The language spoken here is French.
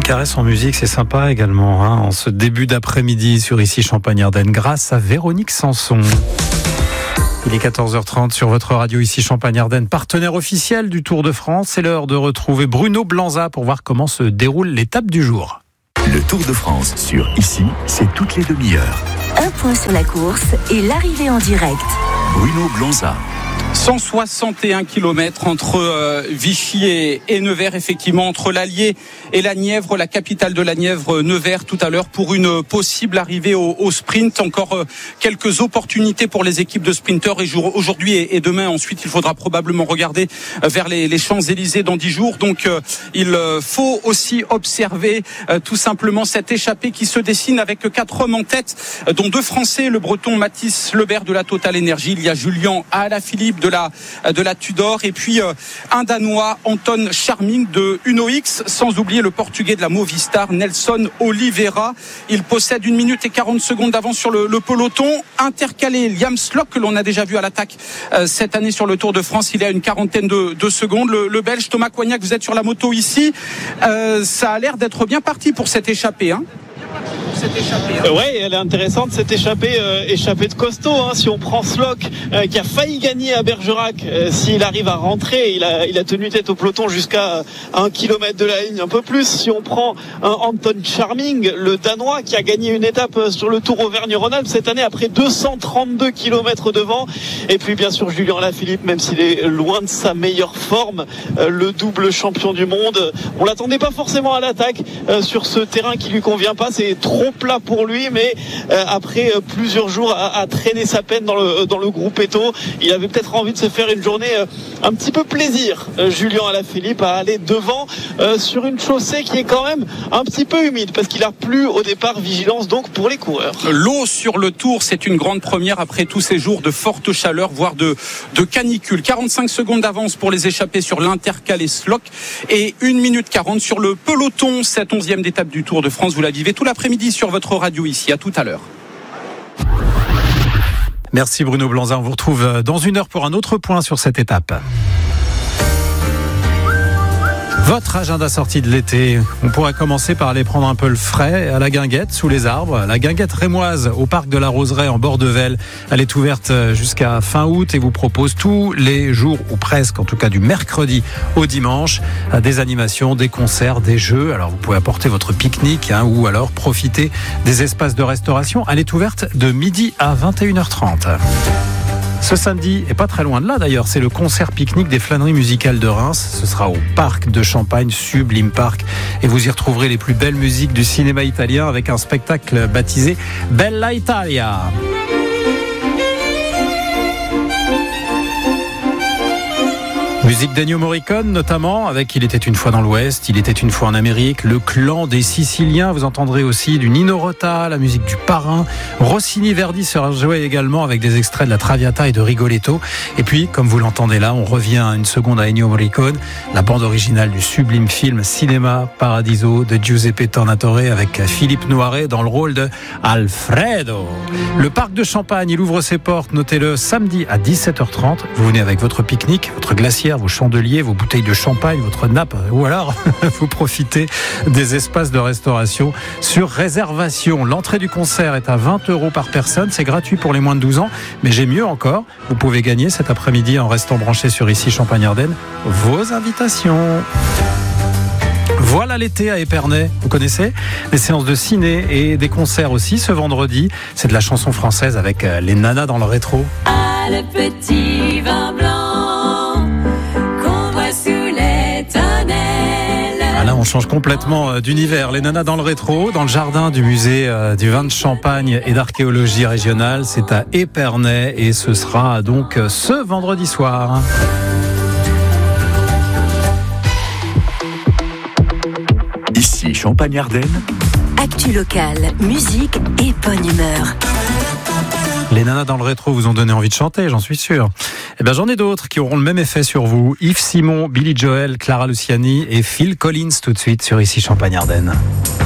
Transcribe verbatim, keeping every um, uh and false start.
caresse en musique, c'est sympa également, hein, en ce début d'après-midi sur Ici Champagne-Ardenne, grâce à Véronique Sanson. Il est quatorze heures trente sur votre radio Ici Champagne-Ardenne, partenaire officiel du Tour de France. C'est l'heure de retrouver Bruno Blanza pour voir comment se déroule l'étape du jour. Le Tour de France sur Ici, c'est toutes les demi-heures. Un point sur la course et l'arrivée en direct. Bruno Blanza. cent soixante et un kilomètres entre euh, Vichy et, et Nevers, effectivement, entre l'Allier et la Nièvre, la capitale de la Nièvre, Nevers, tout à l'heure, pour une possible arrivée au, au sprint. Encore euh, quelques opportunités pour les équipes de sprinteurs et jour, aujourd'hui et, et demain. Ensuite, il faudra probablement regarder euh, vers les, les Champs-Élysées dans dix jours. Donc, euh, il euh, faut aussi observer euh, tout simplement cette échappée qui se dessine avec quatre hommes en tête, euh, dont deux Français, le Breton Mathis Lebert de la Total Energy. Il y a Julien Alaphilippe de la de la Tudor et puis euh, un Danois, Anton Charming de Uno X, sans oublier le Portugais de la Movistar, Nelson Oliveira. Il possède une minute et quarante secondes d'avance sur le, le peloton. Intercalé, Liam Slock, que l'on a déjà vu à l'attaque euh, cette année sur le Tour de France, il est à une quarantaine de, de secondes. Le, le Belge Thomas Coignac, vous êtes sur la moto ici. Euh, ça a l'air d'être bien parti pour cette échappée, hein. Cette échappée, hein. Euh, ouais, elle est intéressante cette échappée, euh, échappée de costaud. Hein. Si on prend Slock, euh, qui a failli gagner à Bergerac, euh, s'il arrive à rentrer, il a, il a tenu tête au peloton jusqu'à un kilomètre de la ligne, un peu plus. Si on prend un Anton Charming, le Danois, qui a gagné une étape sur le Tour Auvergne-Rhône-Alpes cette année après deux cent trente-deux kilomètres devant. Et puis bien sûr Julien Alaphilippe, même s'il est loin de sa meilleure forme, euh, le double champion du monde. On l'attendait pas forcément à l'attaque euh, sur ce terrain qui lui convient pas. C'est trop plat pour lui, mais euh, après euh, plusieurs jours à, à traîner sa peine dans le, dans le groupe Eto, il avait peut-être envie de se faire une journée euh, un petit peu plaisir, euh, Julien Alaphilippe, à aller devant euh, sur une chaussée qui est quand même un petit peu humide, parce qu'il a plu au départ. Vigilance donc pour les coureurs. L'eau sur le Tour, c'est une grande première après tous ces jours de forte chaleur, voire de, de canicule. quarante-cinq secondes d'avance pour les échappés sur l'Intercalé Slock et une minute quarante sur le peloton. Cette onzième d'étape du Tour de France, vous la vivez tout l'après-midi sur votre radio Ici. À tout à l'heure. Merci Bruno Blanza, on vous retrouve dans une heure pour un autre point sur cette étape. Votre agenda sortie de l'été, on pourrait commencer par aller prendre un peu le frais à la Guinguette, sous les arbres. La Guinguette rémoise au parc de la Roseraie en bord de Vesle. Elle est ouverte jusqu'à fin août et vous propose tous les jours, ou presque, en tout cas du mercredi au dimanche, des animations, des concerts, des jeux. Alors vous pouvez apporter votre pique-nique hein, ou alors profiter des espaces de restauration. Elle est ouverte de midi à vingt et une heures trente. Ce samedi, et pas très loin de là d'ailleurs, c'est le concert pique-nique des flâneries musicales de Reims. Ce sera au parc de Champagne, Sublime Parc. Et vous y retrouverez les plus belles musiques du cinéma italien avec un spectacle baptisé Bella Italia. Musique d'Ennio Morricone notamment, avec Il était une fois dans l'Ouest, Il était une fois en Amérique, Le clan des Siciliens. Vous entendrez aussi du Nino Rota, la musique du Parrain. Rossini Verdi sera joué également avec des extraits de la Traviata et de Rigoletto. Et puis, comme vous l'entendez là, on revient une seconde à Ennio Morricone, la bande originale du sublime film Cinéma Paradiso de Giuseppe Tornatore avec Philippe Noiret dans le rôle de Alfredo. Le parc de Champagne, il ouvre ses portes, notez-le, samedi à dix-sept heures trente. Vous venez avec votre pique-nique, votre glacière, vos chandeliers, vos bouteilles de champagne, votre nappe, ou alors vous profitez des espaces de restauration sur réservation. L'entrée du concert est à vingt euros par personne, c'est gratuit pour les moins de douze ans, mais j'ai mieux encore, vous pouvez gagner cet après-midi en restant branché sur Ici Champagne-Ardenne vos invitations. Voilà l'été à Épernay, vous connaissez les séances de ciné et des concerts aussi ce vendredi. C'est de la chanson française avec les nanas dans le rétro. Ah, le petit vin blanc qu'on voit sous les tonnelles. Ah là, on change complètement d'univers. Les nanas dans le rétro, dans le jardin du musée du vin de Champagne et d'archéologie régionale. C'est à Épernay et ce sera donc ce vendredi soir. Ici Champagne-Ardenne. Actu locale, musique et bonne humeur. Les nanas dans le rétro vous ont donné envie de chanter, j'en suis sûr. Eh bien, j'en ai d'autres qui auront le même effet sur vous. Yves Simon, Billy Joel, Clara Luciani et Phil Collins tout de suite sur Ici Champagne-Ardenne.